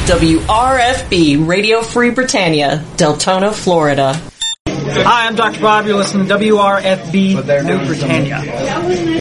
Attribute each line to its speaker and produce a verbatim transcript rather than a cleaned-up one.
Speaker 1: W R F B, Radio Free Britannia, Deltona, Florida.
Speaker 2: Hi, I'm Doctor Bob. You're listening to W R F B, New Britannia.